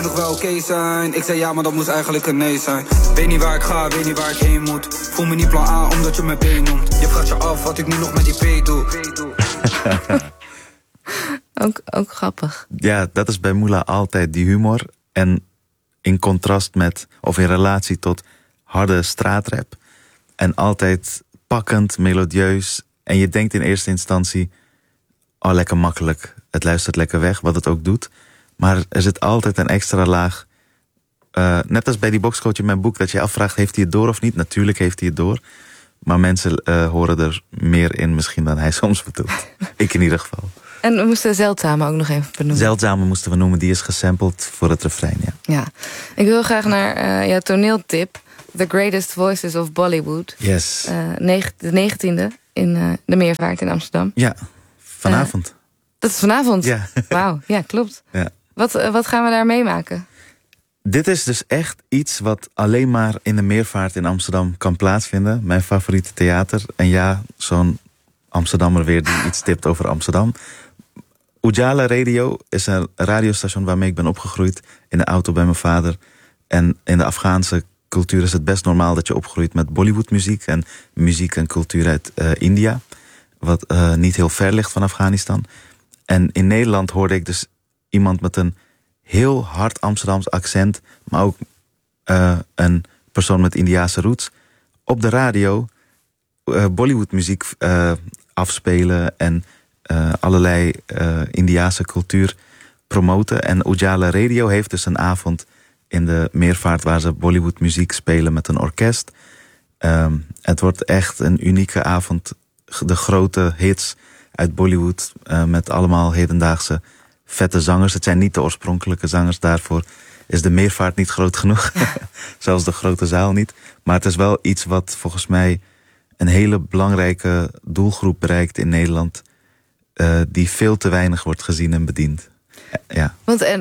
wij nog wel oké zijn? Ik zei ja, maar dat moest eigenlijk een nee zijn. Weet niet waar ik ga, weet niet waar ik heen moet. Voel me niet plan A, omdat je me B noemt. Je vraagt je af wat ik nu nog met die P doe. Ook grappig. Ja, dat is bij Moula altijd die humor. En in contrast met, of in relatie tot harde straatrap. En altijd pakkend, melodieus. En je denkt in eerste instantie, oh, lekker makkelijk. Het luistert lekker weg, wat het ook doet. Maar er zit altijd een extra laag. Net als bij die boxcoach in mijn boek, dat je afvraagt, heeft hij het door of niet? Natuurlijk heeft hij het door. Maar mensen horen er meer in misschien dan hij soms bedoelt. Ik in ieder geval. En we moesten Zeldzame ook nog even benoemen. Zeldzame moesten we noemen, die is gesampled voor het refrein, ja. Ik wil graag naar jouw toneeltip. The Greatest Voices of Bollywood. Yes. De 19e in de Meervaart in Amsterdam. Ja, vanavond. Dat is vanavond? Ja. Wauw, ja, klopt. Ja. Wat gaan we daar meemaken? Dit is dus echt iets wat alleen maar in de Meervaart in Amsterdam kan plaatsvinden. Mijn favoriete theater. En ja, zo'n Amsterdammer weer die iets tipt over Amsterdam. Ujala Radio is een radiostation waarmee ik ben opgegroeid. In de auto bij mijn vader. En in de Afghaanse cultuur is het best normaal dat je opgroeit met Bollywoodmuziek. En muziek en cultuur uit India. Wat niet heel ver ligt van Afghanistan. En in Nederland hoorde ik dus iemand met een heel hard Amsterdams accent. Maar ook een persoon met Indiase roots. Op de radio Bollywoodmuziek afspelen. En allerlei Indiase cultuur promoten. En Ujala Radio heeft dus een avond in de Meervaart waar ze Bollywoodmuziek spelen met een orkest. Het wordt echt een unieke avond. De grote hits uit Bollywood met allemaal hedendaagse vette zangers. Het zijn niet de oorspronkelijke zangers. Daarvoor is de Meervaart niet groot genoeg. Zelfs de grote zaal niet. Maar het is wel iets wat volgens mij een hele belangrijke doelgroep bereikt in Nederland. Die veel te weinig wordt gezien en bediend. Ja.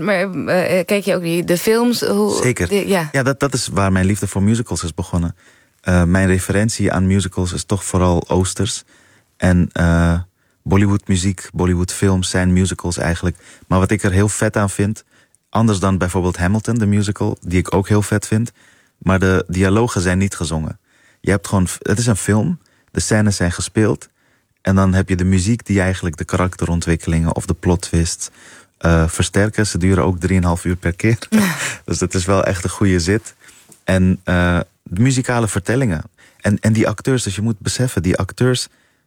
Kijk je ook de films? Zeker. Ja, dat is waar mijn liefde voor musicals is begonnen. Mijn referentie aan musicals is toch vooral Oosters. En Bollywoodmuziek, Bollywoodfilms zijn musicals eigenlijk. Maar wat ik er heel vet aan vind, anders dan bijvoorbeeld Hamilton, de musical, die ik ook heel vet vind, maar de dialogen zijn niet gezongen. Je hebt gewoon, het is een film, de scènes zijn gespeeld, en dan heb je de muziek die eigenlijk de karakterontwikkelingen of de plot twists versterken. Ze duren ook 3,5 uur per keer. Dus dat is wel echt een goede zit. En de muzikale vertellingen. En die acteurs, dus je moet beseffen, die acteurs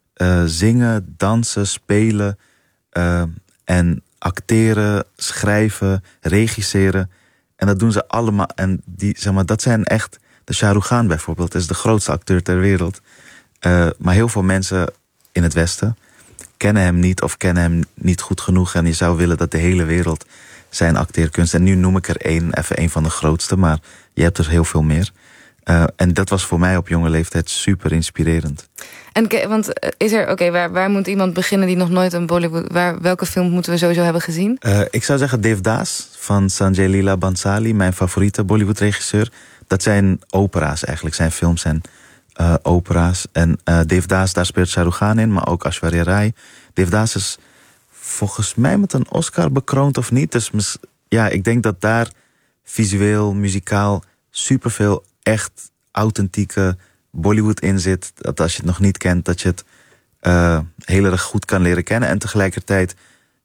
zingen, dansen, spelen en acteren, schrijven, regisseren. En dat doen ze allemaal. En die, zeg maar, dat zijn echt, de Shah Rukh Khan bijvoorbeeld is de grootste acteur ter wereld. Maar heel veel mensen in het Westen kennen hem niet of kennen hem niet goed genoeg. En je zou willen dat de hele wereld zijn acteerkunst. En nu noem ik er even een van de grootste, maar je hebt er heel veel meer. En dat was voor mij op jonge leeftijd super inspirerend. En want is er, waar moet iemand beginnen die nog nooit een Bollywood, welke film moeten we sowieso hebben gezien? Ik zou zeggen Devdas van Sanjay Leela Bhansali, mijn favoriete Bollywood-regisseur. Dat zijn opera's eigenlijk, zijn films en opera's. En Devdas, daar speelt Shah Rukh Khan in, maar ook Aishwarya Rai. Devdas is volgens mij met een Oscar bekroond of niet. Dus ja, ik denk dat daar visueel, muzikaal superveel echt authentieke Bollywood in zit. Dat als je het nog niet kent, dat je het heel erg goed kan leren kennen. En tegelijkertijd,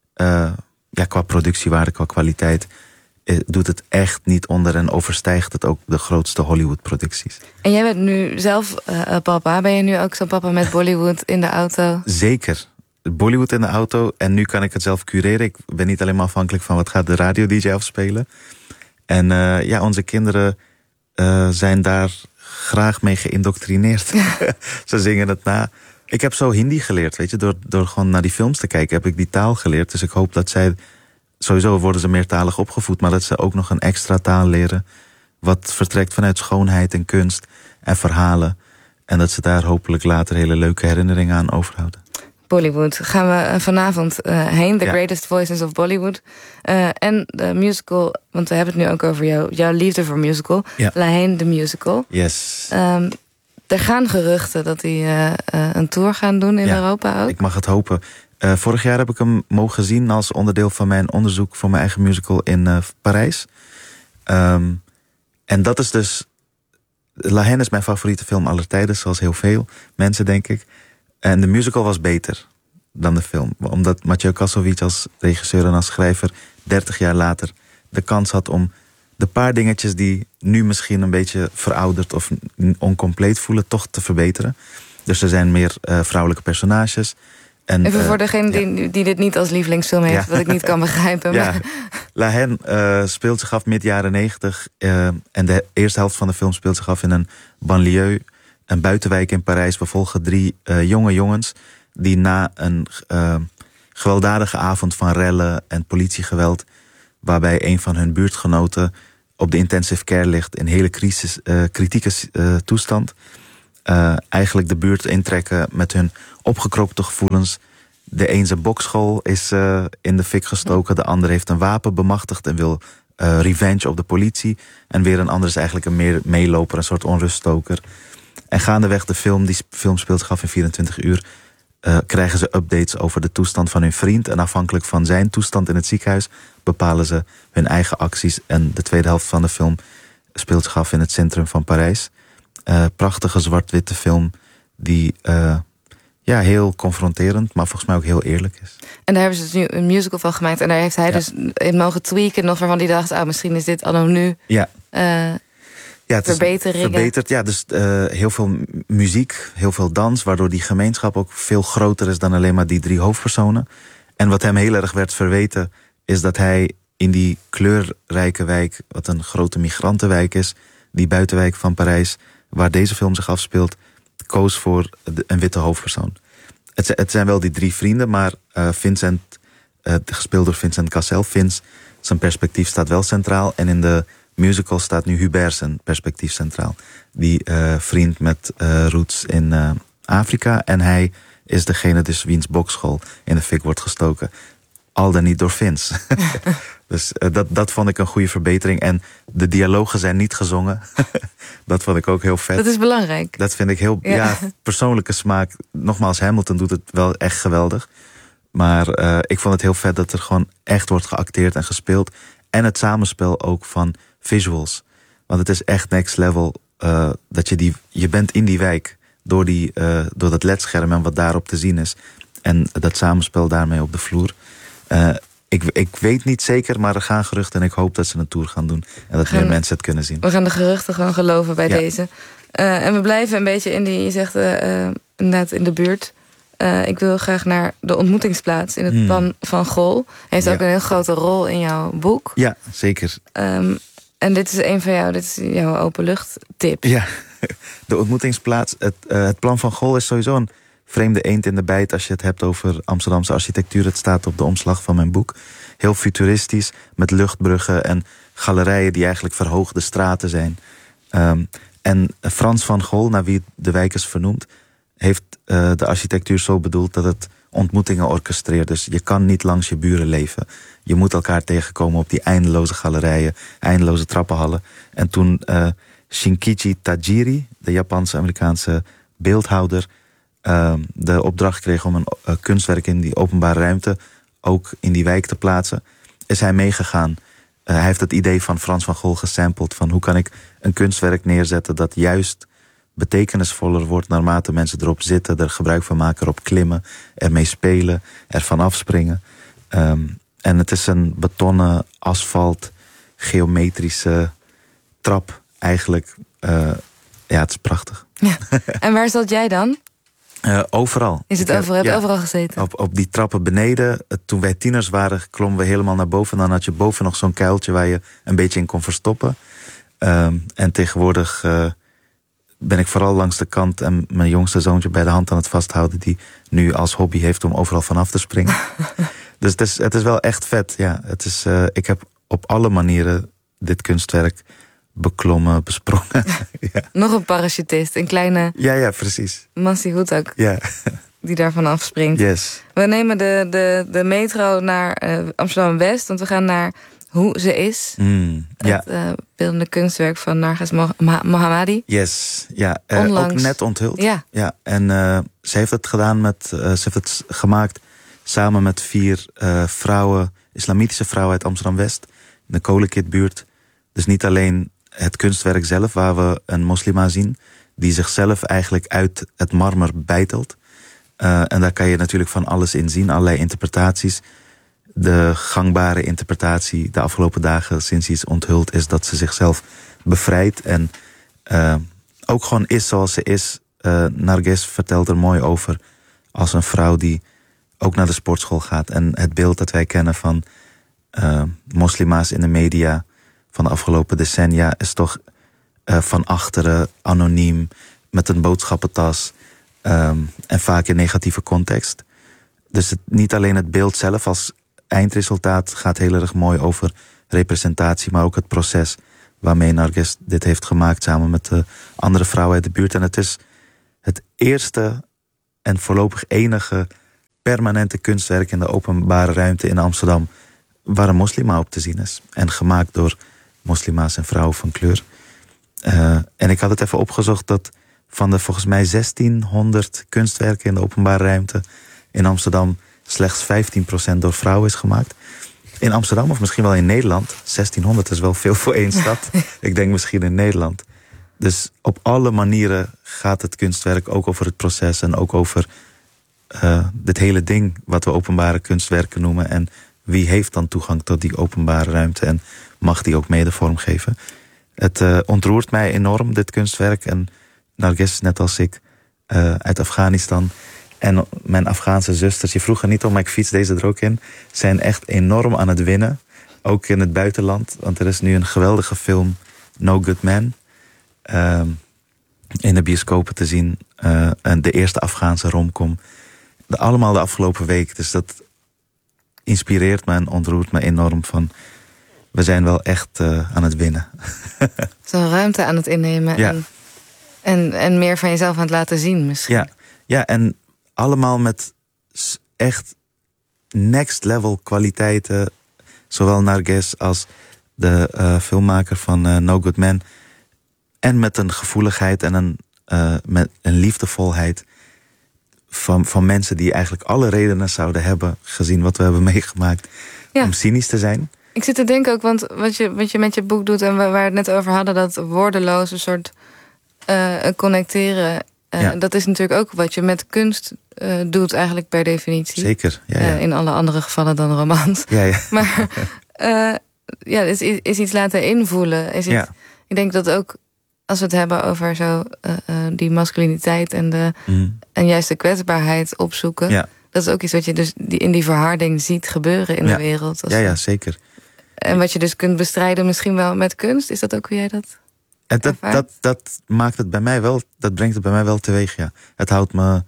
qua productiewaarde, qua kwaliteit, doet het echt niet onder en overstijgt het ook de grootste Hollywood-producties. En jij bent nu zelf papa. Ben je nu ook zo'n papa met Bollywood in de auto? Zeker. Bollywood in de auto. En nu kan ik het zelf cureren. Ik ben niet alleen maar afhankelijk van wat gaat de radio-dj afspelen. En onze kinderen zijn daar graag mee geïndoctrineerd. Ze zingen het na. Ik heb zo Hindi geleerd, weet je. Door gewoon naar die films te kijken heb ik die taal geleerd. Dus ik hoop dat zij, sowieso worden ze meertalig opgevoed, maar dat ze ook nog een extra taal leren. Wat vertrekt vanuit schoonheid en kunst en verhalen. En dat ze daar hopelijk later hele leuke herinneringen aan overhouden. Bollywood. Gaan we vanavond heen. The Greatest Voices of Bollywood. En de musical, want we hebben het nu ook over jouw liefde voor musical. Ja. Laheen, de musical. Yes. Er gaan geruchten dat hij een tour gaan doen in Europa ook. Ik mag het hopen. Vorig jaar heb ik hem mogen zien als onderdeel van mijn onderzoek voor mijn eigen musical in Parijs. En dat is dus... La Haine is mijn favoriete film aller tijden, zoals heel veel mensen, denk ik. En de musical was beter dan de film. Omdat Mathieu Kassovitz als regisseur en als schrijver 30 jaar later de kans had om de paar dingetjes die nu misschien een beetje verouderd of oncompleet voelen, toch te verbeteren. Dus er zijn meer vrouwelijke personages. En, even voor degene die dit niet als lievelingsfilm heeft, wat ik niet kan begrijpen. Ja. La Haine speelt zich af mid-jaren 90. En de eerste helft van de film speelt zich af in een banlieue, een buitenwijk in Parijs. We volgen 3 jonge jongens die na een gewelddadige avond van rellen en politiegeweld, waarbij een van hun buurtgenoten op de intensive care ligt in hele kritieke toestand, eigenlijk de buurt intrekken met hun opgekroopte gevoelens. De een zijn bokschool is in de fik gestoken, de ander heeft een wapen bemachtigd en wil revenge op de politie. En weer een ander is eigenlijk een meer meeloper, een soort onruststoker. En gaandeweg de film, die film speelt zich af in 24 uur... krijgen ze updates over de toestand van hun vriend. En afhankelijk van zijn toestand in het ziekenhuis bepalen ze hun eigen acties. En de tweede helft van de film speelt zich af in het centrum van Parijs. Prachtige zwart-witte film die heel confronterend, maar volgens mij ook heel eerlijk is. En daar hebben ze dus nu een musical van gemaakt. En daar heeft hij dus in mogen tweaken nog, waarvan hij dacht, misschien is dit anno nu... het verbeteringen. Verbeterd, ja. Dus heel veel muziek, heel veel dans, waardoor die gemeenschap ook veel groter is dan alleen maar die 3 hoofdpersonen. En wat hem heel erg werd verweten, is dat hij in die kleurrijke wijk, wat een grote migrantenwijk is, die buitenwijk van Parijs, waar deze film zich afspeelt, koos voor een witte hoofdpersoon. Het zijn wel die 3 vrienden, maar Vincent, gespeeld door Vincent Cassel, zijn perspectief staat wel centraal. En in de musical staat nu Hubert zijn perspectief centraal. Die vriend met roots in Afrika. En hij is degene dus wiens bokschool in de fik wordt gestoken. Al dan niet door Vince. Dus dat vond ik een goede verbetering. En de dialogen zijn niet gezongen. Dat vond ik ook heel vet. Dat is belangrijk. Dat vind ik heel persoonlijke smaak. Nogmaals, Hamilton doet het wel echt geweldig. Maar ik vond het heel vet dat er gewoon echt wordt geacteerd en gespeeld. En het samenspel ook van visuals. Want het is echt next level. Dat je bent in die wijk door dat ledscherm en wat daarop te zien is. En dat samenspel daarmee op de vloer. Ik weet niet zeker, maar er gaan geruchten en ik hoop dat ze een tour gaan doen. En dat meer mensen het kunnen zien. We gaan de geruchten gewoon geloven bij deze. En we blijven een beetje in die, je zegt inderdaad in de buurt. Ik wil graag naar de ontmoetingsplaats in het plan van Gol. Hij heeft ook een heel grote rol in jouw boek. Ja, zeker. En dit is jouw openluchttip. Ja, de ontmoetingsplaats. Het plan van Gol is sowieso een vreemde eend in de bijt als je het hebt over Amsterdamse architectuur. Het staat op de omslag van mijn boek. Heel futuristisch, met luchtbruggen en galerijen die eigenlijk verhoogde straten zijn. En Frans van Gol, naar wie de wijk is vernoemd, heeft de architectuur zo bedoeld dat het ontmoetingen orchestreert. Dus je kan niet langs je buren leven. Je moet elkaar tegenkomen op die eindeloze galerijen, eindeloze trappenhallen. En toen Shinkichi Tajiri, de Japanse-Amerikaanse beeldhouwer, de opdracht kreeg om een kunstwerk in die openbare ruimte ook in die wijk te plaatsen, is hij meegegaan. Hij heeft het idee van Frans van Gogh gesampled van hoe kan ik een kunstwerk neerzetten dat juist betekenisvoller wordt naarmate mensen erop zitten, er gebruik van maken, erop klimmen, ermee spelen, ervan afspringen. En het is een betonnen, asfalt, geometrische trap eigenlijk. Het is prachtig. Ja. En waar zat jij dan? Overal. Is het overal? Heb je overal gezeten? Op die trappen beneden. Toen wij tieners waren, klommen we helemaal naar boven. Dan had je boven nog zo'n kuiltje waar je een beetje in kon verstoppen. En tegenwoordig ben ik vooral langs de kant en mijn jongste zoontje bij de hand aan het vasthouden, die nu als hobby heeft om overal vanaf te springen. Dus het is wel echt vet. Ja, ik heb op alle manieren dit kunstwerk beklommen, besprongen. Ja. Nog een parachutist, een kleine... Ja, precies. Massie Hoed ook. Ja. Die daarvan afspringt. Yes. We nemen de metro naar Amsterdam-West, want we gaan naar Hoe Ze Is. Het beeldende kunstwerk van Narges Mohammadi. Yes, ja. Onlangs. Ook net onthuld. Ja. En ze heeft het gedaan ze heeft het gemaakt samen met 4 vrouwen, islamitische vrouwen uit Amsterdam-West, in de Kolenkitbuurt. Dus niet alleen het kunstwerk zelf, waar we een moslima zien die zichzelf eigenlijk uit het marmer beitelt. En daar kan je natuurlijk van alles in zien, allerlei interpretaties. De gangbare interpretatie de afgelopen dagen sinds hij is onthuld is dat ze zichzelf bevrijdt en ook gewoon is zoals ze is. Narges vertelt er mooi over als een vrouw die ook naar de sportschool gaat. En het beeld dat wij kennen van moslima's in de media van de afgelopen decennia is toch van achteren, anoniem, met een boodschappentas en vaak in negatieve context. Dus niet alleen het beeld zelf als eindresultaat gaat heel erg mooi over representatie, maar ook het proces waarmee Narges dit heeft gemaakt samen met de andere vrouwen uit de buurt. En het is het eerste en voorlopig enige permanente kunstwerk in de openbare ruimte in Amsterdam waar een moslima op te zien is. En gemaakt door moslima's en vrouwen van kleur. En ik had het even opgezocht dat van de volgens mij 1600 kunstwerken in de openbare ruimte in Amsterdam slechts 15% door vrouwen is gemaakt. In Amsterdam of misschien wel in Nederland. 1600 is wel veel voor één stad. Ik denk misschien in Nederland. Dus op alle manieren gaat het kunstwerk ook over het proces en ook over dit hele ding wat we openbare kunstwerken noemen. En wie heeft dan toegang tot die openbare ruimte en mag die ook mede vormgeven. Het ontroert mij enorm, dit kunstwerk. En Narges, net als ik, uit Afghanistan. En mijn Afghaanse zusters, je vroeg er niet om, maar ik fiets deze er ook in, zijn echt enorm aan het winnen. Ook in het buitenland, want er is nu een geweldige film, No Good Man, in de bioscopen te zien. En de eerste Afghaanse romcom. Allemaal de afgelopen week. Dus dat inspireert me en ontroert me enorm van, we zijn wel echt aan het winnen. Zo'n ruimte aan het innemen. Ja. En meer van jezelf aan het laten zien misschien. Ja, en allemaal met echt next level kwaliteiten. Zowel Narges als de filmmaker van No Good Man. En met een gevoeligheid en met een liefdevolheid van mensen die eigenlijk alle redenen zouden hebben, gezien wat we hebben meegemaakt, om cynisch te zijn. Ik zit te denken ook, want wat je met je boek doet en waar we het net over hadden, dat woordeloze soort connecteren. Dat is natuurlijk ook wat je met kunst doet eigenlijk per definitie. Zeker, ja. In alle andere gevallen dan romans. Ja. Maar is iets laten invoelen. Ik denk dat ook als we het hebben over zo die masculiniteit en juist de kwetsbaarheid opzoeken. Ja. Dat is ook iets wat je dus in die verharding ziet gebeuren in de wereld. Ja, zeker. En wat je dus kunt bestrijden misschien wel met kunst. Is dat ook hoe jij dat dat maakt het bij mij wel, dat brengt het bij mij wel teweeg, ja. Het houdt me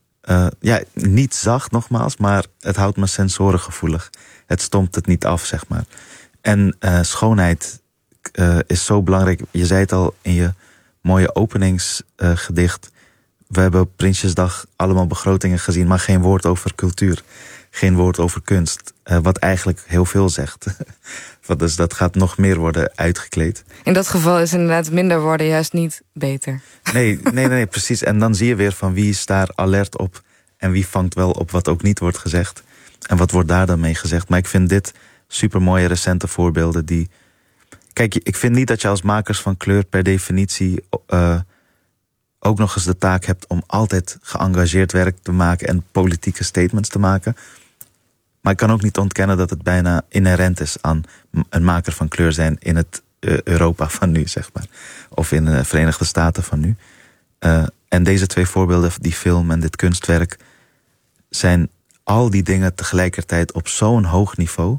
niet zacht nogmaals, maar het houdt me sensorengevoelig. Het stompt het niet af, zeg maar. En schoonheid is zo belangrijk. Je zei het al in je mooie openingsgedicht. We hebben op Prinsjesdag allemaal begrotingen gezien, maar geen woord over cultuur. Geen woord over kunst. Wat eigenlijk heel veel zegt. Dus dat gaat nog meer worden uitgekleed. In dat geval is inderdaad minder woorden juist niet beter. Nee, precies. En dan zie je weer van wie is daar alert op en wie vangt wel op wat ook niet wordt gezegd. En wat wordt daar dan mee gezegd. Maar ik vind dit supermooie recente voorbeelden die... Kijk, ik vind niet dat je als makers van kleur per definitie ook nog eens de taak hebt om altijd geëngageerd werk te maken en politieke statements te maken. Maar ik kan ook niet ontkennen dat het bijna inherent is aan een maker van kleur zijn in het Europa van nu, zeg maar. Of in de Verenigde Staten van nu. En deze 2 voorbeelden, die film en dit kunstwerk, zijn al die dingen tegelijkertijd op zo'n hoog niveau,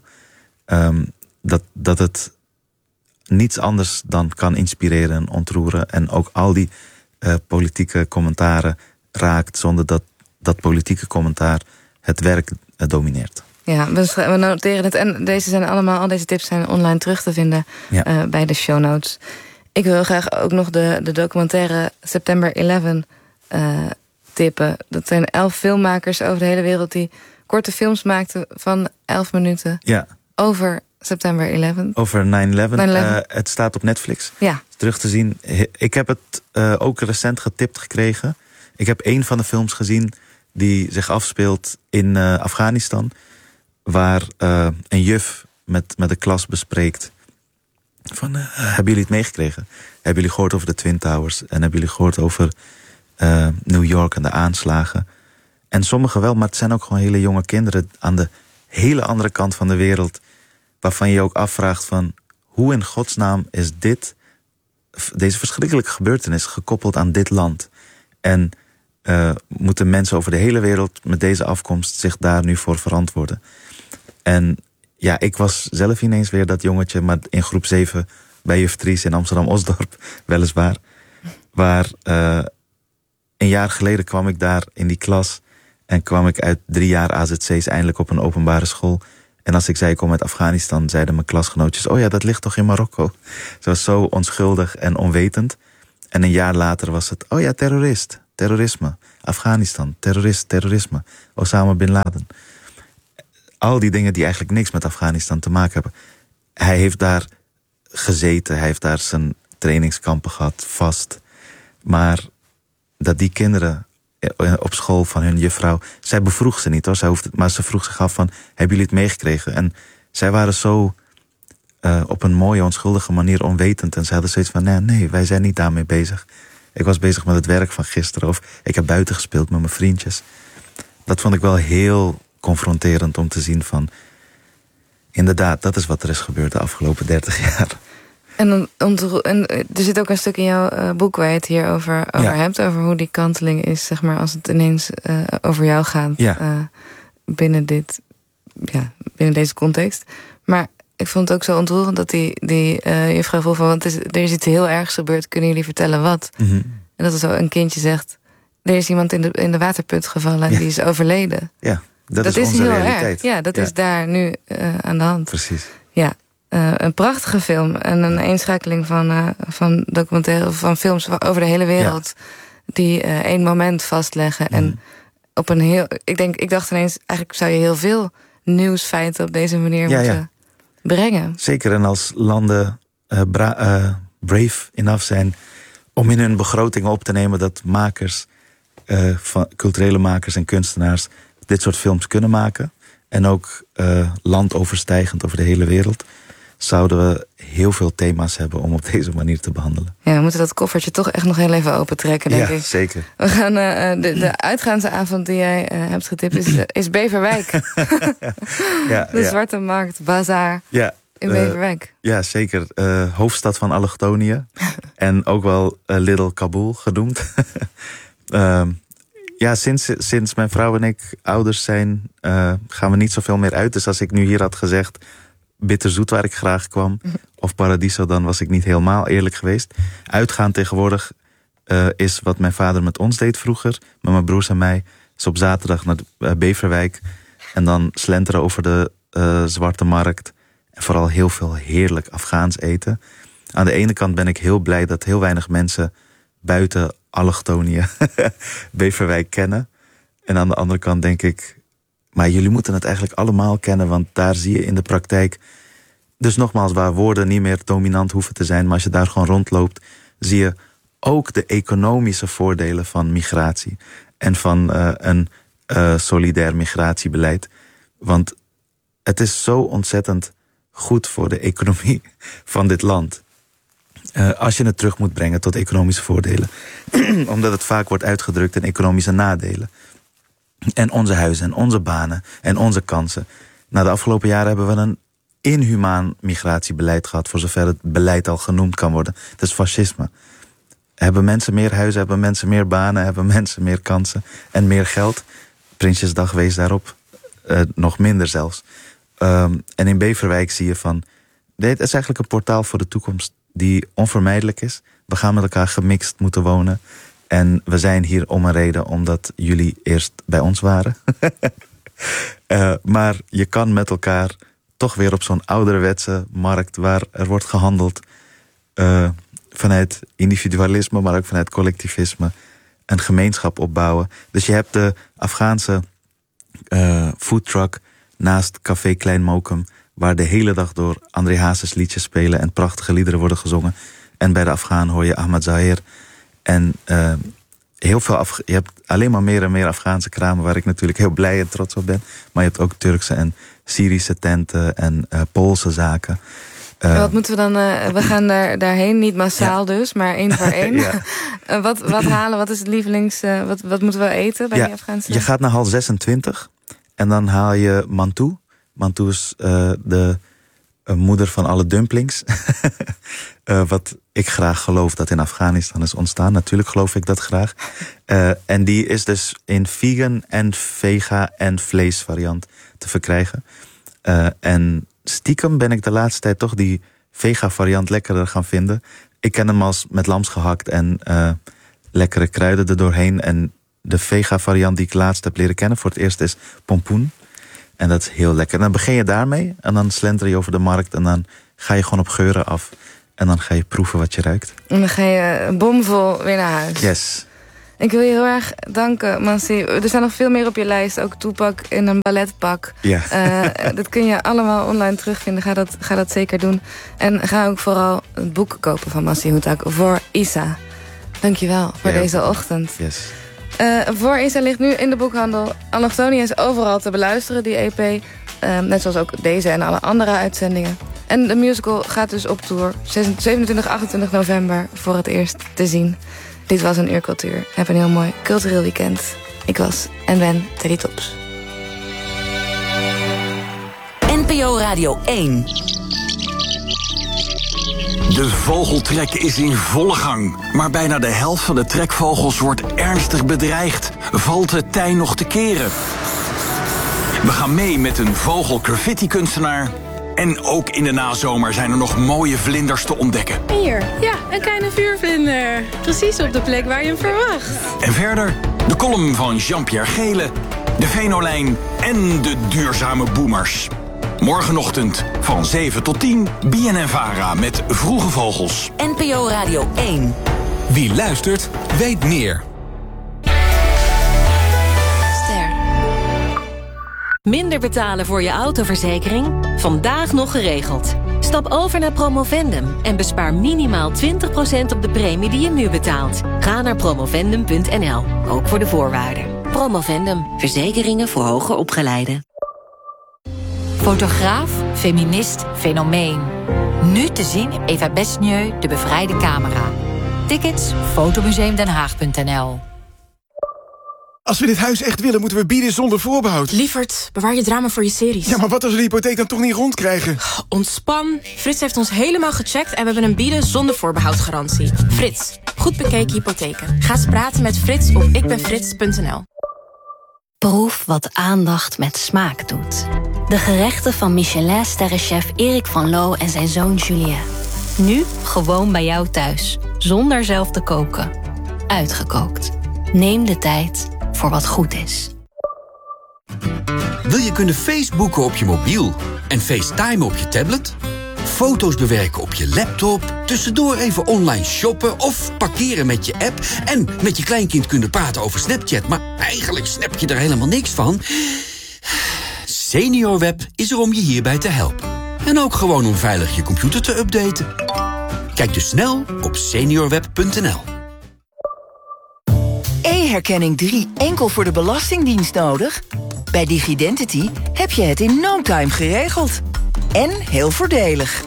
dat het niets anders dan kan inspireren en ontroeren. En ook al die politieke commentaren raakt zonder dat politieke commentaar het werk domineert. Ja, we noteren het. En al deze tips zijn online terug te vinden bij de show notes. Ik wil graag ook nog de documentaire September 11 tippen. Dat zijn 11 filmmakers over de hele wereld die korte films maakten van 11 minuten. Ja. Over September 11. Over 9/11. Het staat op Netflix. Ja. Terug te zien. Ik heb het ook recent getipt gekregen. Ik heb 1 van de films gezien die zich afspeelt in Afghanistan. Waar een juf met de klas bespreekt van, hebben jullie het meegekregen? Hebben jullie gehoord over de Twin Towers? En hebben jullie gehoord over New York en de aanslagen? En sommigen wel, maar het zijn ook gewoon hele jonge kinderen aan de hele andere kant van de wereld, waarvan je je ook afvraagt van, hoe in godsnaam is deze verschrikkelijke gebeurtenis gekoppeld aan dit land? En moeten mensen over de hele wereld met deze afkomst zich daar nu voor verantwoorden? En ja, ik was zelf ineens weer dat jongetje, maar in groep 7 bij juf Tries in Amsterdam-Osdorp, weliswaar. Waar een jaar geleden kwam ik daar in die klas en kwam ik uit 3 jaar AZC's eindelijk op een openbare school. En als ik zei, ik kom uit Afghanistan, zeiden mijn klasgenootjes, oh ja, dat ligt toch in Marokko? Ze was zo onschuldig en onwetend. En een jaar later was het, oh ja, terrorisme, Afghanistan, terrorisme, Osama Bin Laden. Al die dingen die eigenlijk niks met Afghanistan te maken hebben. Hij heeft daar gezeten, hij heeft daar zijn trainingskampen gehad, vast. Maar dat die kinderen op school van hun juffrouw, zij bevroeg ze niet hoor, maar ze vroeg zich af van, hebben jullie het meegekregen? En zij waren zo op een mooie, onschuldige manier onwetend. En ze hadden zoiets van, nee, wij zijn niet daarmee bezig. Ik was bezig met het werk van gisteren, of ik heb buiten gespeeld met mijn vriendjes. Dat vond ik wel heel confronterend om te zien van, inderdaad, dat is wat er is gebeurd de afgelopen 30 jaar. En er zit ook een stuk in jouw boek waar je het hier over hebt, over hoe die kanteling is, zeg maar, als het ineens over jou gaat. Ja. Binnen deze context. Maar ik vond het ook zo ontroerend dat die juffrouw vroeg van, want er is iets heel ergs gebeurd, kunnen jullie vertellen wat? Mm-hmm. En dat er zo een kindje zegt, er is iemand in de waterput gevallen en die is overleden. Ja, dat is onze realiteit. Erg. Ja, dat is daar nu aan de hand. Precies. Ja. Een prachtige film en een eenschakeling van documentaire, van films over de hele wereld, die één moment vastleggen. En op een heel, ik dacht ineens, eigenlijk zou je heel veel nieuwsfeiten op deze manier moeten brengen. Zeker, en als landen brave enough zijn om in hun begrotingen op te nemen dat makers, culturele makers en kunstenaars dit soort films kunnen maken, en ook landoverstijgend over de hele wereld, zouden we heel veel thema's hebben om op deze manier te behandelen. Ja, we moeten dat koffertje toch echt nog heel even opentrekken, denk ik. Ja, zeker. We gaan de uitgaansavond die jij hebt getipt is Beverwijk. De Zwarte Markt, Bazaar in Beverwijk. Ja, zeker. Hoofdstad van allochtonië. En ook wel Little Kabul genoemd. Ja, sinds mijn vrouw en ik ouders zijn, gaan we niet zoveel meer uit. Dus als ik nu hier had gezegd Bitterzoet, waar ik graag kwam, of Paradiso, dan was ik niet helemaal eerlijk geweest. Uitgaan tegenwoordig is wat mijn vader met ons deed vroeger, met mijn broers en mij. Dus op zaterdag naar Beverwijk en dan slenteren over de Zwarte Markt. En vooral heel veel heerlijk Afghaans eten. Aan de ene kant ben ik heel blij dat heel weinig mensen buiten allochtonië Beverwijk kennen. En aan de andere kant denk ik, maar jullie moeten het eigenlijk allemaal kennen, want daar zie je in de praktijk, dus nogmaals, waar woorden niet meer dominant hoeven te zijn, maar als je daar gewoon rondloopt, zie je ook de economische voordelen van migratie en van een solidair migratiebeleid. Want het is zo ontzettend goed voor de economie van dit land. Als je het terug moet brengen tot economische voordelen. Omdat het vaak wordt uitgedrukt in economische nadelen. En onze huizen en onze banen en onze kansen. Na de afgelopen jaren hebben we een inhumaan migratiebeleid gehad, voor zover het beleid al genoemd kan worden. Het is fascisme. Hebben mensen meer huizen, hebben mensen meer banen, hebben mensen meer kansen en meer geld? Prinsjesdag wees daarop. Nog minder zelfs. En in Beverwijk zie je van, dit is eigenlijk een portaal voor de toekomst die onvermijdelijk is. We gaan met elkaar gemixt moeten wonen. En we zijn hier om een reden, omdat jullie eerst bij ons waren. Maar je kan met elkaar toch weer op zo'n ouderwetse markt, waar er wordt gehandeld vanuit individualisme, maar ook vanuit collectivisme, een gemeenschap opbouwen. Dus je hebt de Afghaanse foodtruck naast Café Klein Mokum, waar de hele dag door André Hazes liedjes spelen en prachtige liederen worden gezongen. En bij de Afghaan hoor je Ahmad Zahir. En heel veel je hebt alleen maar meer en meer Afghaanse kramen, waar ik natuurlijk heel blij en trots op ben. Maar je hebt ook Turkse en Syrische tenten en Poolse zaken. Wat moeten we dan... we gaan daarheen, niet massaal dus, maar 1 voor 1. Ja. Wat halen, wat is het lievelings... wat moeten we eten bij die Afghaanse? Je gaat naar hal 26 en dan haal je mantou. Mantou is de moeder van alle dumplings. Wat ik graag geloof dat in Afghanistan is ontstaan. Natuurlijk geloof ik dat graag. En die is dus in vegan en vega en vleesvariant te verkrijgen. En stiekem ben ik de laatste tijd toch die vega variant lekkerder gaan vinden. Ik ken hem als met lams gehakt en lekkere kruiden er doorheen. En de vega variant die ik laatst heb leren kennen voor het eerst is pompoen. En dat is heel lekker. En dan begin je daarmee en dan slenter je over de markt en dan ga je gewoon op geuren af. En dan ga je proeven wat je ruikt. En dan ga je bomvol weer naar huis. Yes. Ik wil je heel erg danken, Mansi. Er staan nog veel meer op je lijst. Ook Tupac in een balletpak. Ja. Dat kun je allemaal online terugvinden. Ga dat zeker doen. En ga ook vooral het boek kopen van Mansi Hoetak voor Isa. Dankjewel voor deze ochtend. Yes. Voor Isa ligt nu in de boekhandel. Allochtonia is overal te beluisteren, die EP. Net zoals ook deze en alle andere uitzendingen. En de musical gaat dus op tour. 27, 28 november voor het eerst te zien. Dit was Een Uur Cultuur. Heb een heel mooi cultureel weekend. Ik was en ben Teddy Tops. NPO Radio 1. De vogeltrek is in volle gang. Maar bijna de helft van de trekvogels wordt ernstig bedreigd. Valt het tij nog te keren? We gaan mee met een vogelgraffiti-kunstenaar. En ook in de nazomer zijn er nog mooie vlinders te ontdekken. Hier, ja, een kleine vuurvlinder. Precies op de plek waar je hem verwacht. En verder de column van Jean-Pierre Gele, de Venolijn en de duurzame boomers. Morgenochtend van 7 tot 10, BNN-VARA met Vroege Vogels. NPO Radio 1. Wie luistert, weet meer. Minder betalen voor je autoverzekering? Vandaag nog geregeld. Stap over naar Promovendum en bespaar minimaal 20% op de premie die je nu betaalt. Ga naar promovendum.nl, ook voor de voorwaarden. Promovendum, verzekeringen voor hoger opgeleiden. Fotograaf, feminist, fenomeen. Nu te zien Eva Besnieu, De Bevrijde Camera. Tickets, fotomuseumdenhaag.nl. Als we dit huis echt willen, moeten we bieden zonder voorbehoud. Lievert, bewaar je drama voor je series. Ja, maar wat als we de hypotheek dan toch niet rondkrijgen? Ontspan. Frits heeft ons helemaal gecheckt en we hebben een bieden zonder voorbehoudgarantie. Frits, goed bekeken hypotheken. Ga eens praten met Frits op ikbenfrits.nl. Proef wat aandacht met smaak doet. De gerechten van Michelin-sterrenchef Erik van Loo en zijn zoon Julien. Nu gewoon bij jou thuis, zonder zelf te koken. Uitgekookt. Neem de tijd voor wat goed is. Wil je kunnen Facebooken op je mobiel en FaceTimen op je tablet? Foto's bewerken op je laptop, tussendoor even online shoppen of parkeren met je app en met je kleinkind kunnen praten over Snapchat, maar eigenlijk snap je er helemaal niks van? SeniorWeb is er om je hierbij te helpen. En ook gewoon om veilig je computer te updaten. Kijk dus snel op seniorweb.nl. E-herkenning 3 enkel voor de Belastingdienst nodig? Bij Digidentity heb je het in no time geregeld. En heel voordelig.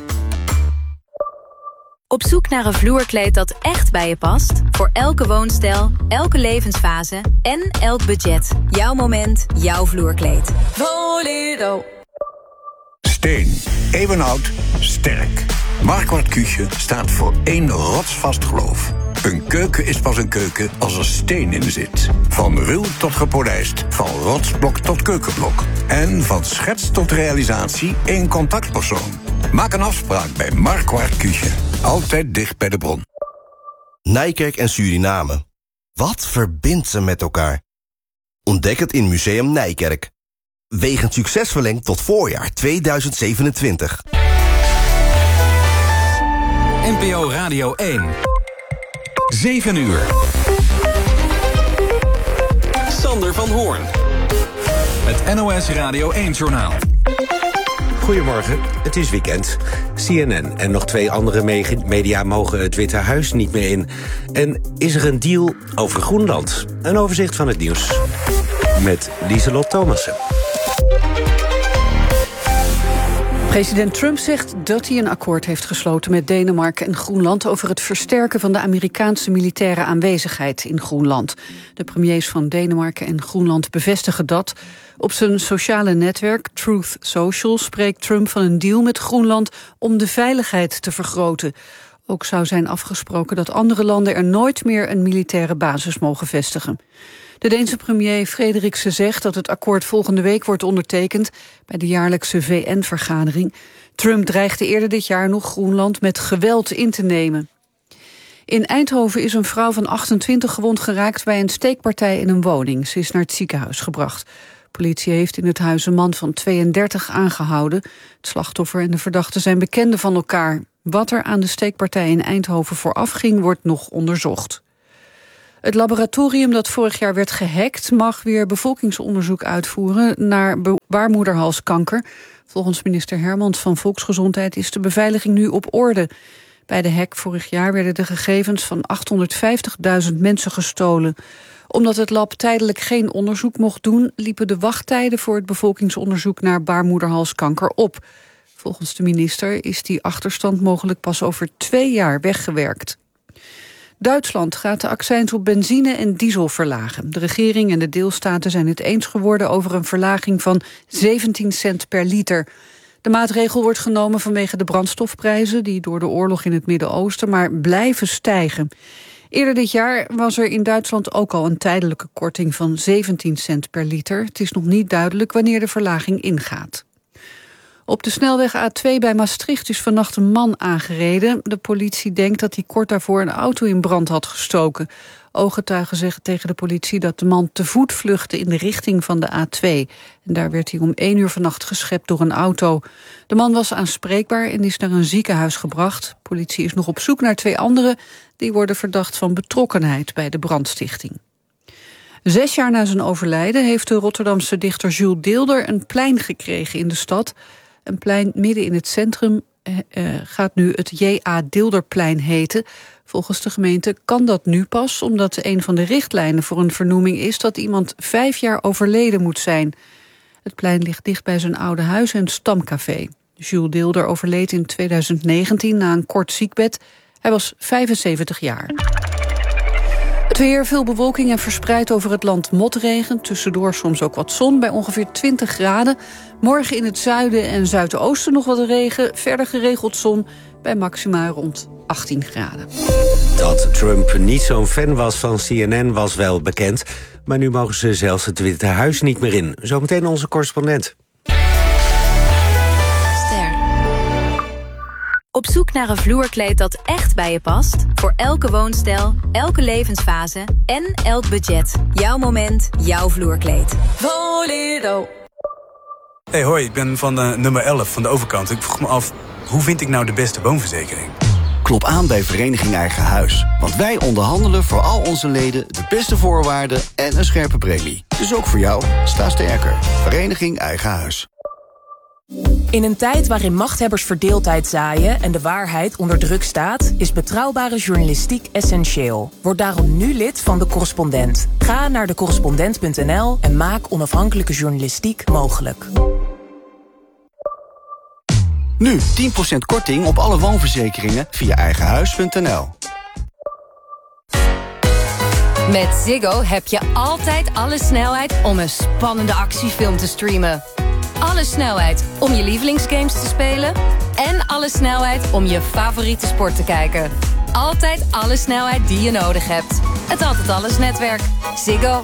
Op zoek naar een vloerkleed dat echt bij je past? Voor elke woonstijl, elke levensfase en elk budget. Jouw moment, jouw vloerkleed. Voledo. Steen, eeuwenoud, sterk. Marquardt Küche staat voor één rotsvast geloof. Een keuken is pas een keuken als er steen in zit. Van ruw tot gepolijst, van rotsblok tot keukenblok. En van schets tot realisatie één contactpersoon. Maak een afspraak bij Marquardt Küche. Altijd dicht bij de bron. Nijkerk en Suriname. Wat verbindt ze met elkaar? Ontdek het in Museum Nijkerk. Wegend succes verlengd tot voorjaar 2027. NPO Radio 1. 7 uur. Sander van Hoorn. Het NOS Radio 1-journaal. Goedemorgen, het is weekend. CNN en nog 2 andere media mogen het Witte Huis niet meer in. En is er een deal over Groenland? Een overzicht van het nieuws met Lieselot Thomassen. President Trump zegt dat hij een akkoord heeft gesloten met Denemarken en Groenland over het versterken van de Amerikaanse militaire aanwezigheid in Groenland. De premiers van Denemarken en Groenland bevestigen dat. Op zijn sociale netwerk Truth Social spreekt Trump van een deal met Groenland om de veiligheid te vergroten. Ook zou zijn afgesproken dat andere landen er nooit meer een militaire basis mogen vestigen. De Deense premier Frederiksen zegt dat het akkoord volgende week wordt ondertekend bij de jaarlijkse VN-vergadering. Trump dreigde eerder dit jaar nog Groenland met geweld in te nemen. In Eindhoven is een vrouw van 28 gewond geraakt bij een steekpartij in een woning. Ze is naar het ziekenhuis gebracht. Politie heeft in het huis een man van 32 aangehouden. Het slachtoffer en de verdachte zijn bekenden van elkaar. Wat er aan de steekpartij in Eindhoven vooraf ging, wordt nog onderzocht. Het laboratorium dat vorig jaar werd gehackt mag weer bevolkingsonderzoek uitvoeren naar baarmoederhalskanker. Volgens minister Hermans van Volksgezondheid is de beveiliging nu op orde. Bij de hack vorig jaar werden de gegevens van 850.000 mensen gestolen. Omdat het lab tijdelijk geen onderzoek mocht doen, liepen de wachttijden voor het bevolkingsonderzoek naar baarmoederhalskanker op. Volgens de minister is die achterstand mogelijk pas over 2 jaar weggewerkt. Duitsland gaat de accijns op benzine en diesel verlagen. De regering en de deelstaten zijn het eens geworden over een verlaging van 17 cent per liter. De maatregel wordt genomen vanwege de brandstofprijzen die door de oorlog in het Midden-Oosten maar blijven stijgen. Eerder dit jaar was er in Duitsland ook al een tijdelijke korting van 17 cent per liter. Het is nog niet duidelijk wanneer de verlaging ingaat. Op de snelweg A2 bij Maastricht is vannacht een man aangereden. De politie denkt dat hij kort daarvoor een auto in brand had gestoken. Ooggetuigen zeggen tegen de politie dat de man te voet vluchtte in de richting van de A2. En daar werd hij om 1 uur vannacht geschept door een auto. De man was aanspreekbaar en is naar een ziekenhuis gebracht. Politie is nog op zoek naar 2 anderen. Die worden verdacht van betrokkenheid bij de brandstichting. 6 jaar na zijn overlijden heeft de Rotterdamse dichter Jules Deelder een plein gekregen in de stad. Een plein midden in het centrum gaat nu het J.A. Deelderplein heten. Volgens de gemeente kan dat nu pas, omdat een van de richtlijnen voor een vernoeming is dat iemand 5 jaar overleden moet zijn. Het plein ligt dicht bij zijn oude huis en stamcafé. Jules Deelder overleed in 2019 na een kort ziekbed. Hij was 75 jaar. Het weer, veel bewolking en verspreid over het land motregen. Tussendoor soms ook wat zon bij ongeveer 20 graden. Morgen in het zuiden en zuidoosten nog wat regen. Verder geregeld zon bij maxima rond 18 graden. Dat Trump niet zo'n fan was van CNN was wel bekend. Maar nu mogen ze zelfs het Witte Huis niet meer in. Zometeen onze correspondent. Op zoek naar een vloerkleed dat echt bij je past? Voor elke woonstijl, elke levensfase en elk budget. Jouw moment, jouw vloerkleed. Voledo. Hey, hoi, ik ben van nummer 11 van de overkant. Ik vroeg me af, hoe vind ik nou de beste woonverzekering? Klop aan bij Vereniging Eigen Huis. Want wij onderhandelen voor al onze leden de beste voorwaarden en een scherpe premie. Dus ook voor jou, sta sterker. Vereniging Eigen Huis. In een tijd waarin machthebbers verdeeldheid zaaien en de waarheid onder druk staat, is betrouwbare journalistiek essentieel. Word daarom nu lid van De Correspondent. Ga naar decorrespondent.nl en maak onafhankelijke journalistiek mogelijk. Nu 10% korting op alle woonverzekeringen via eigenhuis.nl. Met Ziggo heb je altijd alle snelheid om een spannende actiefilm te streamen. Alle snelheid om je lievelingsgames te spelen. En alle snelheid om je favoriete sport te kijken. Altijd alle snelheid die je nodig hebt. Het Altijd Alles netwerk. Ziggo.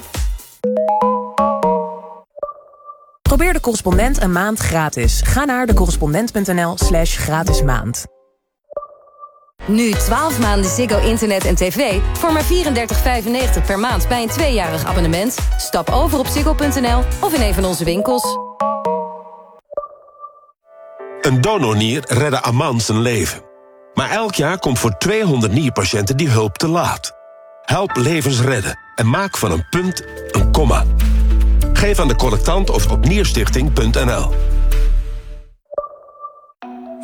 Probeer De Correspondent een maand gratis. Ga naar decorrespondent.nl/gratis maand. Nu 12 maanden Ziggo internet en tv voor maar $34,95 per maand bij een 2-jarig abonnement. Stap over op ziggo.nl of in een van onze winkels. Een donornier redde Aman zijn leven. Maar elk jaar komt voor 200 nierpatiënten die hulp te laat. Help levens redden en maak van een punt een komma. Geef aan de collectant of op nierstichting.nl.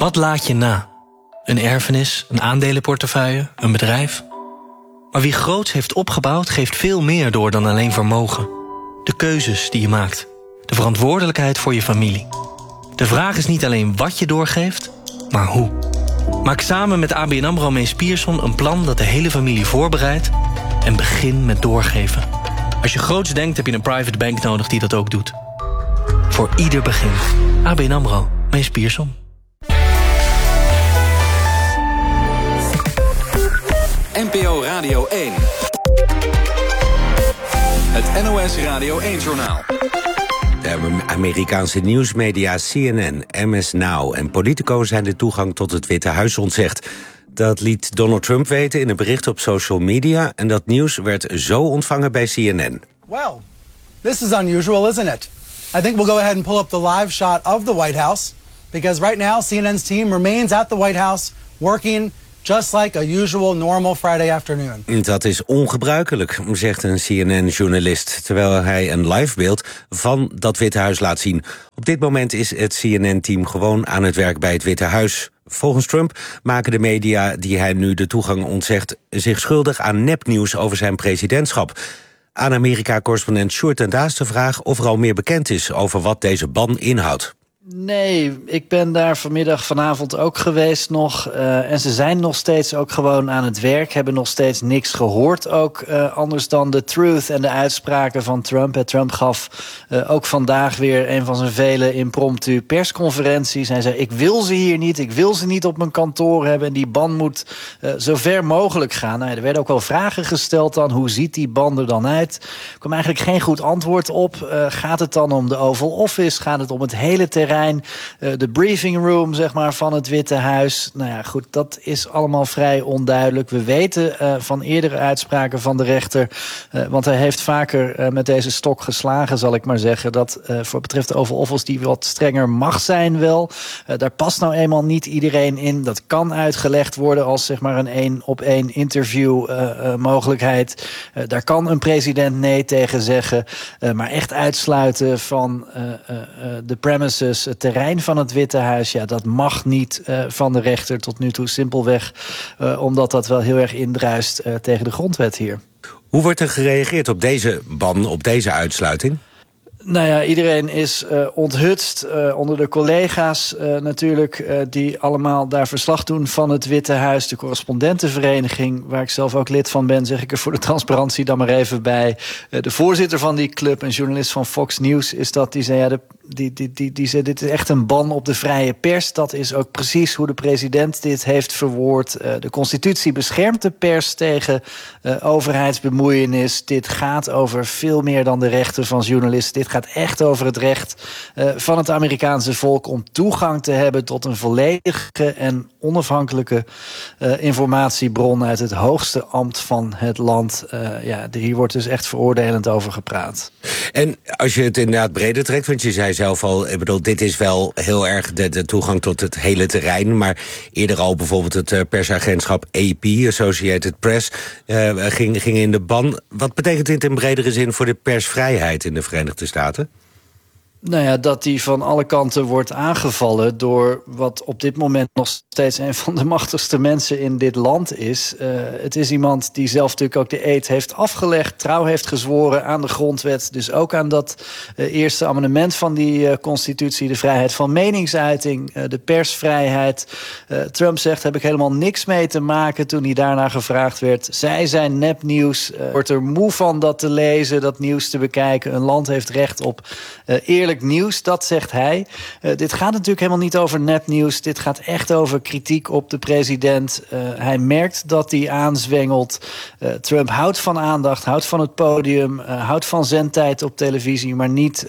Wat laat je na? Een erfenis, een aandelenportefeuille, een bedrijf? Maar wie groots heeft opgebouwd, geeft veel meer door dan alleen vermogen. De keuzes die je maakt. De verantwoordelijkheid voor je familie. De vraag is niet alleen wat je doorgeeft, maar hoe. Maak samen met ABN AMRO Mees Pierson een plan dat de hele familie voorbereidt en begin met doorgeven. Als je groots denkt, heb je een private bank nodig die dat ook doet. Voor ieder begin. ABN AMRO Mees Pierson. NPO Radio 1. Het NOS Radio 1-journaal. De Amerikaanse nieuwsmedia CNN, MS Now en Politico zijn de toegang tot het Witte Huis ontzegd. Dat liet Donald Trump weten in een bericht op social media en dat nieuws werd zo ontvangen bij CNN. Well, this is unusual, isn't it? I think we'll go ahead and pull up the live shot of the White House because right now CNN's team remains at the White House working just like a usual normal Friday afternoon. Dat is ongebruikelijk, zegt een CNN-journalist, terwijl hij een livebeeld van dat Witte Huis laat zien. Op dit moment is het CNN-team gewoon aan het werk bij het Witte Huis. Volgens Trump maken de media die hij nu de toegang ontzegt zich schuldig aan nepnieuws over zijn presidentschap. Aan Amerika-correspondent Sjoerd ten Daas de vraag of er al meer bekend is over wat deze ban inhoudt. Nee, ik ben daar vanavond ook geweest nog. En ze zijn nog steeds ook gewoon aan het werk. Hebben nog steeds niks gehoord ook. Anders dan de truth en de uitspraken van Trump. Trump gaf ook vandaag weer een van zijn vele impromptu persconferenties. Hij zei, ik wil ze hier niet. Ik wil ze niet op mijn kantoor hebben. En die ban moet zo ver mogelijk gaan. Nou, er werden ook wel vragen gesteld dan. Hoe ziet die ban er dan uit? Er kwam eigenlijk geen goed antwoord op. Gaat het dan om de Oval Office? Gaat het om het hele terrein? De briefing room, zeg maar, van het Witte Huis. Nou ja, goed, dat is allemaal vrij onduidelijk. We weten van eerdere uitspraken van de rechter, want hij heeft vaker met deze stok geslagen, zal ik maar zeggen, dat voor betreft de Oval Office die wat strenger mag zijn wel. Daar past nou eenmaal niet iedereen in. Dat kan uitgelegd worden als, zeg maar, een 1-op-1 interview mogelijkheid. Daar kan een president nee tegen zeggen. Maar echt uitsluiten van de premises, het terrein van het Witte Huis, ja, dat mag niet van de rechter tot nu toe. Simpelweg omdat dat wel heel erg indruist tegen de grondwet hier. Hoe wordt er gereageerd op deze ban, op deze uitsluiting? Nou ja, iedereen is onthutst onder de collega's natuurlijk, die allemaal daar verslag doen van het Witte Huis. De correspondentenvereniging, waar ik zelf ook lid van ben, zeg ik er voor de transparantie dan maar even bij. De voorzitter van die club, een journalist van Fox News, is dat die zei, ja, die zei, dit is echt een ban op de vrije pers. Dat is ook precies hoe de president dit heeft verwoord. De constitutie beschermt de pers tegen overheidsbemoeienis. Dit gaat over veel meer dan de rechten van journalisten. Dit gaat echt over het recht van het Amerikaanse volk om toegang te hebben tot een volledige en onafhankelijke informatiebron uit het hoogste ambt van het land. Hier wordt dus echt veroordelend over gepraat. En als je het inderdaad breder trekt, want je zei zelf al, ik bedoel, dit is wel heel erg de toegang tot het hele terrein, maar eerder al bijvoorbeeld het persagentschap AP, Associated Press, ging in de ban. Wat betekent dit in bredere zin voor de persvrijheid in de Verenigde Staten? Nou ja, dat die van alle kanten wordt aangevallen door wat op dit moment nog steeds een van de machtigste mensen in dit land is. Het is iemand die zelf natuurlijk ook de eed heeft afgelegd, trouw heeft gezworen aan de grondwet. Dus ook aan dat eerste amendement van die constitutie, de vrijheid van meningsuiting, de persvrijheid. Trump zegt, heb ik helemaal niks mee te maken toen hij daarna gevraagd werd. Zij zijn nepnieuws, wordt er moe van dat te lezen, dat nieuws te bekijken. Een land heeft recht op eerlijk nieuws, dat zegt hij. Dit gaat natuurlijk helemaal niet over nepnieuws. Dit gaat echt over kritiek op de president. Hij merkt dat hij aanzwengelt. Trump houdt van aandacht, houdt van het podium, houdt van zendtijd op televisie, maar niet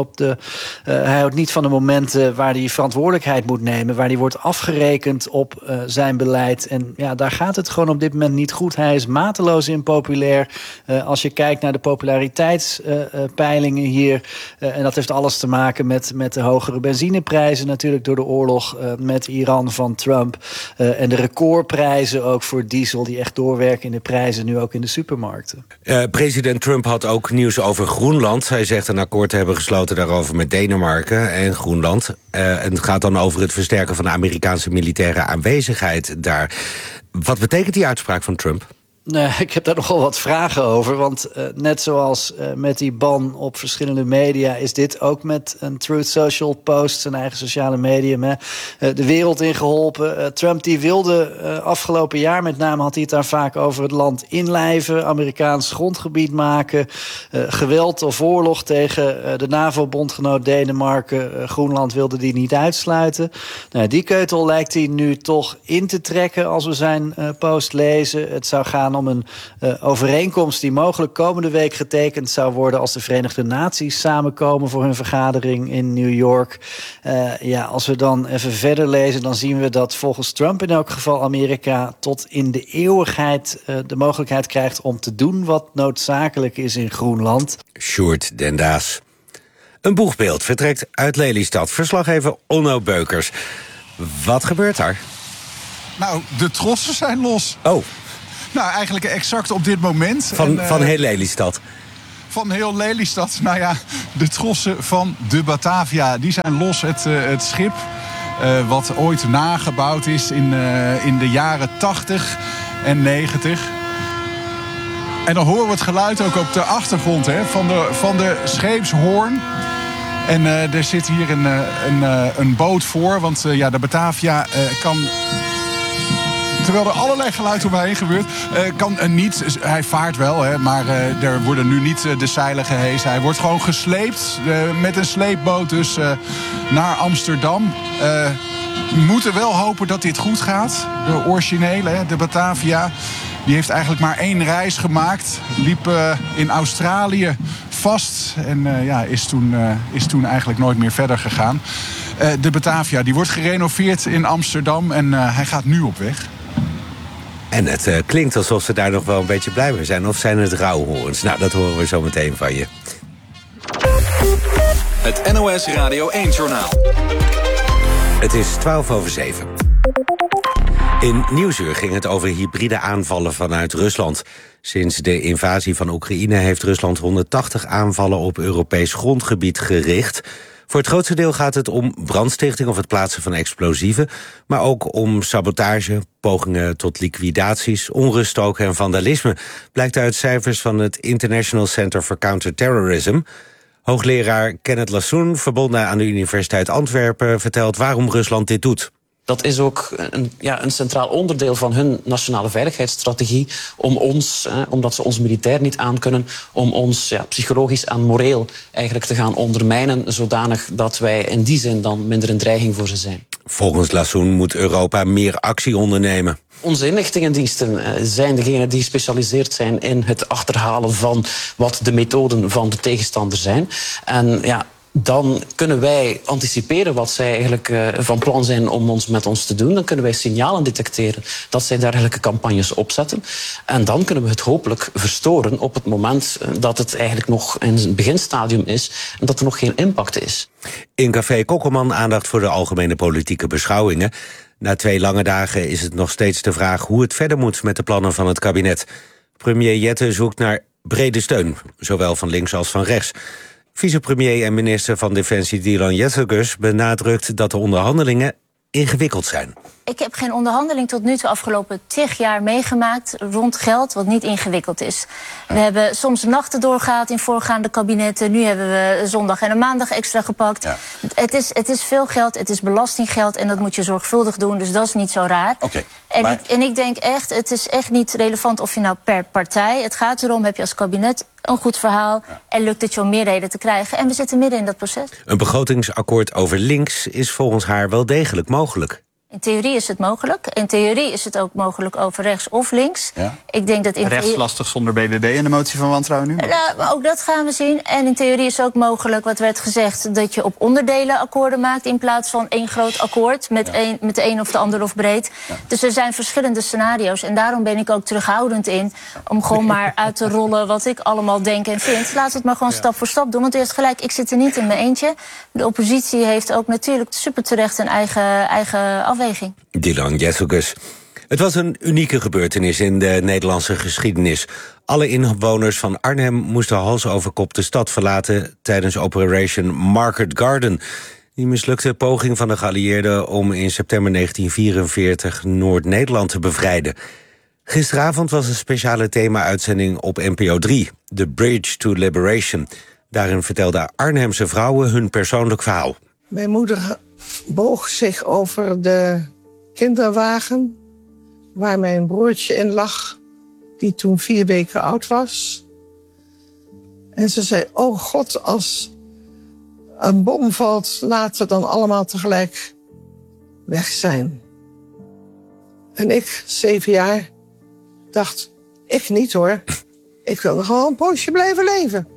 hij houdt niet van de momenten waar hij verantwoordelijkheid moet nemen, waar hij wordt afgerekend op zijn beleid. En ja, daar gaat het gewoon op dit moment niet goed. Hij is mateloos impopulair. Als je kijkt naar de populariteitspeilingen hier, en dat heeft alles alles te maken met de hogere benzineprijzen natuurlijk door de oorlog met Iran van Trump. En de recordprijzen ook voor diesel die echt doorwerken in de prijzen nu ook in de supermarkten. President Trump had ook nieuws over Groenland. Hij zegt een akkoord te hebben gesloten daarover met Denemarken en Groenland. En het gaat dan over het versterken van de Amerikaanse militaire aanwezigheid daar. Wat betekent die uitspraak van Trump? Ik heb daar nogal wat vragen over. Want net zoals met die ban op verschillende media is dit ook met een Truth Social post, zijn eigen sociale medium, de wereld in geholpen. Trump die wilde afgelopen jaar, met name had hij het daar vaak over, het land inlijven, Amerikaans grondgebied maken, geweld of oorlog tegen de NAVO-bondgenoot Denemarken. Groenland wilde die niet uitsluiten. Die keutel lijkt hij nu toch in te trekken als we zijn post lezen. Het zou gaan om een overeenkomst die mogelijk komende week getekend zou worden als de Verenigde Naties samenkomen voor hun vergadering in New York. Als we dan even verder lezen, dan zien we dat volgens Trump in elk geval Amerika tot in de eeuwigheid de mogelijkheid krijgt om te doen wat noodzakelijk is in Groenland. Sjoerd den Daas. Een boegbeeld vertrekt uit Lelystad. Verslaggever Onno Beukers. Wat gebeurt daar? Nou, de trossen zijn los. Oh. Nou, eigenlijk exact op dit moment. Van heel Lelystad? Van heel Lelystad. Nou ja, de trossen van de Batavia, die zijn los. Het schip wat ooit nagebouwd is in de jaren 80 en 90. En dan horen we het geluid ook op de achtergrond van de scheepshoorn. En er zit hier een boot voor, want de Batavia kan, terwijl er allerlei geluid omheen gebeurt, kan niet. Hij vaart wel, maar er worden nu niet de zeilen gehesen. Hij wordt gewoon gesleept met een sleepboot dus naar Amsterdam. We moeten wel hopen dat dit goed gaat. De originele, de Batavia, die heeft eigenlijk maar 1 reis gemaakt. Liep in Australië vast en is toen eigenlijk nooit meer verder gegaan. De Batavia die wordt gerenoveerd in Amsterdam en hij gaat nu op weg. En het klinkt alsof ze daar nog wel een beetje blij mee zijn. Of zijn het rouwhoorns? Nou, dat horen we zo meteen van je. Het NOS Radio 1-journaal. Het is 7:12. In Nieuwsuur ging het over hybride aanvallen vanuit Rusland. Sinds de invasie van Oekraïne heeft Rusland 180 aanvallen op Europees grondgebied gericht. Voor het grootste deel gaat het om brandstichting of het plaatsen van explosieven, maar ook om sabotage, pogingen tot liquidaties, onrust ook en vandalisme, blijkt uit cijfers van het International Center for Counterterrorism. Hoogleraar Kenneth Lassoen, verbonden aan de Universiteit Antwerpen, vertelt waarom Rusland dit doet. Dat is ook een centraal onderdeel van hun nationale veiligheidsstrategie om ons, omdat ze ons militair niet aankunnen, om ons psychologisch en moreel eigenlijk te gaan ondermijnen, zodanig dat wij in die zin dan minder een dreiging voor ze zijn. Volgens Lassoen moet Europa meer actie ondernemen. Onze inlichtingendiensten zijn degenen die gespecialiseerd zijn in het achterhalen van wat de methoden van de tegenstander zijn. En dan kunnen wij anticiperen wat zij eigenlijk van plan zijn om met ons te doen. Dan kunnen wij signalen detecteren dat zij dergelijke campagnes opzetten. En dan kunnen we het hopelijk verstoren op het moment dat het eigenlijk nog in het beginstadium is en dat er nog geen impact is. In Café Kokkelman aandacht voor de algemene politieke beschouwingen. Na 2 lange dagen is het nog steeds de vraag hoe het verder moet met de plannen van het kabinet. Premier Jette zoekt naar brede steun, zowel van links als van rechts. Vicepremier en minister van Defensie Dylan Jettergus benadrukt dat de onderhandelingen ingewikkeld zijn. Ik heb geen onderhandeling tot nu toe afgelopen 10 jaar meegemaakt rond geld wat niet ingewikkeld is. We hebben soms nachten doorgehaald in voorgaande kabinetten. Nu hebben we zondag en een maandag extra gepakt. Ja. Het is veel geld, het is belastinggeld en dat moet je zorgvuldig doen. Dus dat is niet zo raar. Okay, en ik denk echt, het is echt niet relevant of je nou per partij. Het gaat erom, heb je als kabinet een goed verhaal en lukt het je om meerderheden te krijgen. En we zitten midden in dat proces. Een begrotingsakkoord over links is volgens haar wel degelijk mogelijk. In theorie is het mogelijk. In theorie is het ook mogelijk over rechts of links. Ja. Ik denk dat rechts lastig zonder BBB en de motie van wantrouwen nu? Maar ook dat gaan we zien. En in theorie is het ook mogelijk, wat werd gezegd, dat je op onderdelen akkoorden maakt in plaats van één groot akkoord met de een of de ander of breed. Ja. Dus er zijn verschillende scenario's. En daarom ben ik ook terughoudend in om gewoon maar uit te rollen wat ik allemaal denk en vind. Laat het maar gewoon stap voor stap doen. Want u heeft gelijk, ik zit er niet in mijn eentje. De oppositie heeft ook natuurlijk super terecht een eigen afweging. Dylan Jesselgus. Het was een unieke gebeurtenis in de Nederlandse geschiedenis. Alle inwoners van Arnhem moesten hals over kop de stad verlaten tijdens Operation Market Garden. Die mislukte poging van de geallieerden om in september 1944 Noord-Nederland te bevrijden. Gisteravond was een speciale thema-uitzending op NPO 3, The Bridge to Liberation. Daarin vertelden Arnhemse vrouwen hun persoonlijk verhaal. Mijn moeder boog zich over de kinderwagen waar mijn broertje in lag, die toen 4 weken oud was. En ze zei, oh God, als een bom valt, laten we dan allemaal tegelijk weg zijn. En ik, 7 jaar, dacht, ik niet hoor. Ik wil nog gewoon een poosje blijven leven.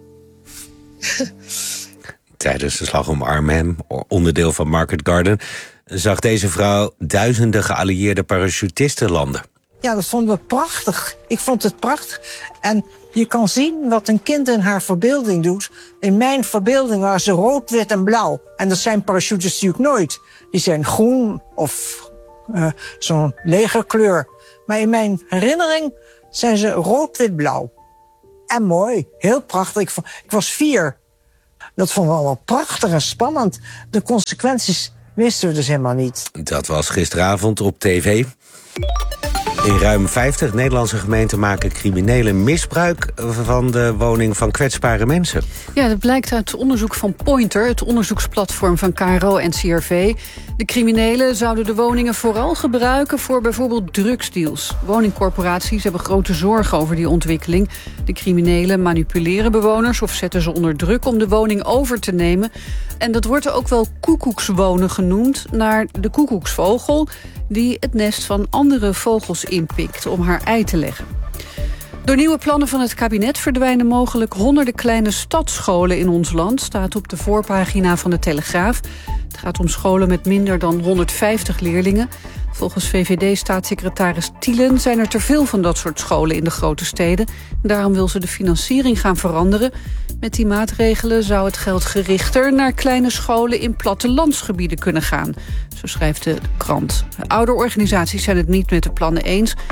Tijdens de slag om Arnhem, onderdeel van Market Garden, zag deze vrouw duizenden geallieerde parachutisten landen. Ja, dat vonden we prachtig. Ik vond het prachtig. En je kan zien wat een kind in haar verbeelding doet. In mijn verbeelding waren ze rood, wit en blauw. En dat zijn parachutes natuurlijk nooit. Die zijn groen of zo'n legerkleur. Maar in mijn herinnering zijn ze rood, wit, blauw. En mooi, heel prachtig. Ik was 4. Dat vonden we allemaal prachtig en spannend. De consequenties wisten we dus helemaal niet. Dat was gisteravond op tv. In ruim 50 Nederlandse gemeenten maken criminelen misbruik van de woning van kwetsbare mensen. Ja, dat blijkt uit onderzoek van Pointer, het onderzoeksplatform van KRO en CRV. De criminelen zouden de woningen vooral gebruiken voor bijvoorbeeld drugsdeals. Woningcorporaties hebben grote zorgen over die ontwikkeling. De criminelen manipuleren bewoners of zetten ze onder druk om de woning over te nemen. En dat wordt ook wel koekoekswonen genoemd, naar de koekoeksvogel die het nest van andere vogels inpikt om haar ei te leggen. Door nieuwe plannen van het kabinet verdwijnen mogelijk honderden kleine stadsscholen in ons land, staat op de voorpagina van de Telegraaf. Het gaat om scholen met minder dan 150 leerlingen. Volgens VVD-staatssecretaris Thielen zijn er te veel van dat soort scholen in de grote steden. Daarom wil ze de financiering gaan veranderen. Met die maatregelen zou het geld gerichter naar kleine scholen in plattelandsgebieden kunnen gaan. Zo schrijft de krant. De ouderorganisaties zijn het niet met de plannen eens.